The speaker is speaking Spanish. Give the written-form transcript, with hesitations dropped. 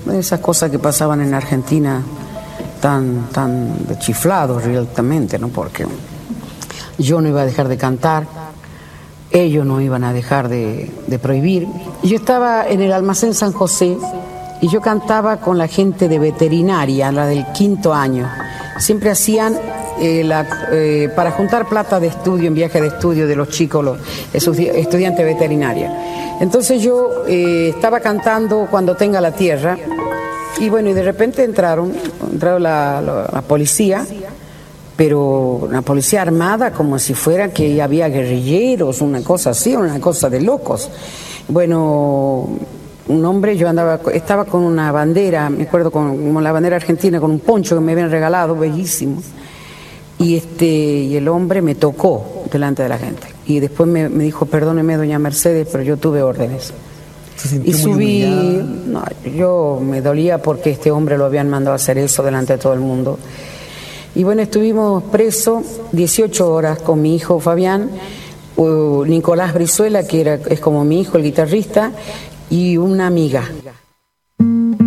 esas cosas que pasaban en Argentina tan de chiflados realmente, ¿no? Porque yo no iba a dejar de cantar, ellos no iban a dejar de prohibir. Yo estaba en el almacén San José y yo cantaba con la gente de veterinaria, la del 5º año. Siempre hacían para juntar plata de estudio, en viaje de estudio de los chicos, los estudiantes de veterinaria. Entonces yo estaba cantando Cuando tenga la tierra, y bueno, y de repente entraron la policía, pero una policía armada como si fuera que había guerrilleros, una cosa así, una cosa de locos. Bueno, un hombre, estaba con una bandera, me acuerdo como la bandera argentina, con un poncho que me habían regalado, bellísimo. Y el hombre me tocó delante de la gente. Y después me dijo, perdóneme, doña Mercedes, pero yo tuve órdenes. Y subí, no, yo me dolía porque este hombre lo habían mandado a hacer eso delante de todo el mundo. Y bueno, estuvimos presos 18 horas con mi hijo Fabián, Nicolás Brizuela, que es como mi hijo, el guitarrista, y una amiga.